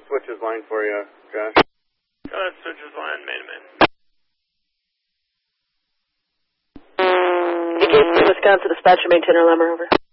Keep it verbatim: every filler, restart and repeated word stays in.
switch his line for you, Josh. Go ahead, switch his line, main to main. Wisconsin dispatcher, maintainer, Lemmer, over.